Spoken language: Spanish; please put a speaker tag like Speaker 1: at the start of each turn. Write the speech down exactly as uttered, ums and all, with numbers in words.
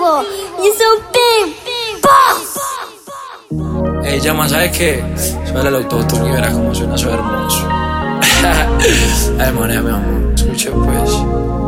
Speaker 1: vivo y es un big boss.
Speaker 2: Ey, llama, ¿sabes qué? Suena el autotune y verás cómo suena eso hermoso. Ay, mané, mi amor, escucha pues.